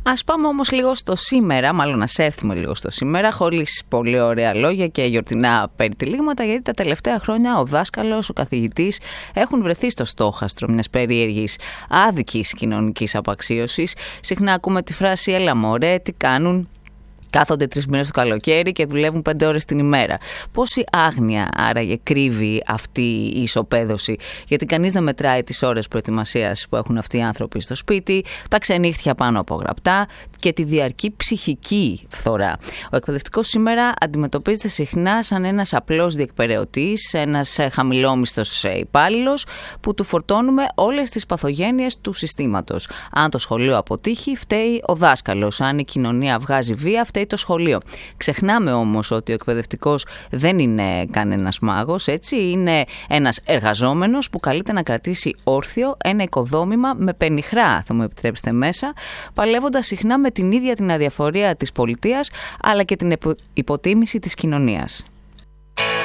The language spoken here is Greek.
Ας πάμε όμως λίγο στο σήμερα, μάλλον ας έρθουμε λίγο στο σήμερα, χωρίς πολύ ωραία λόγια και γιορτινά περιτυλίγματα, γιατί τα τελευταία χρόνια ο δάσκαλος, ο καθηγητής έχουν βρεθεί στο στόχαστρο μιας περίεργης άδικης κοινωνικής απαξίωσης. Συχνά ακούμε τη φράση «έλα μωρέ, τι κάνουν». Κάθονται 3 μήνες το καλοκαίρι και δουλεύουν 5 ώρες την ημέρα. Πόση άγνοια άραγε κρύβει αυτή η ισοπαίδωση, γιατί κανείς δεν μετράει τις ώρες προετοιμασίας που έχουν αυτοί οι άνθρωποι στο σπίτι, τα ξενύχτια πάνω από γραπτά και τη διαρκή ψυχική φθορά. Ο εκπαιδευτικός σήμερα αντιμετωπίζεται συχνά σαν ένας απλός διεκπεραιωτής, ένας χαμηλόμισθος υπάλληλος που του φορτώνουμε όλες τις παθογένειες του συστήματος. Αν το σχολείο αποτύχει, φταίει ο δάσκαλος. Αν η κοινωνία βγάζει βία, φταίει το σχολείο. Ξεχνάμε όμως ότι ο εκπαιδευτικός δεν είναι κανένας μάγος, έτσι. Είναι ένας εργαζόμενος που καλείται να κρατήσει όρθιο ένα οικοδόμημα με πενιχρά, θα μου επιτρέψετε μέσα, παλεύοντας συχνά με την ίδια την αδιαφορία της πολιτείας, αλλά και την υποτίμηση της κοινωνίας.